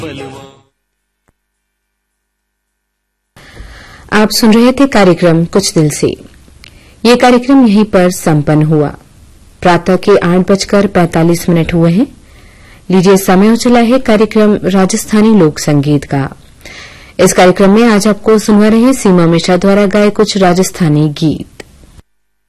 आप सुन रहे थे कार्यक्रम कुछ दिल से। ये कार्यक्रम यहीं पर संपन्न हुआ। प्रातः के 8:45 हुए हैं। लीजिए समय हो चला है कार्यक्रम राजस्थानी लोक संगीत का। इस कार्यक्रम में आज आपको सुनवा रहे हैं सीमा मिश्रा द्वारा गाए कुछ राजस्थानी गीत।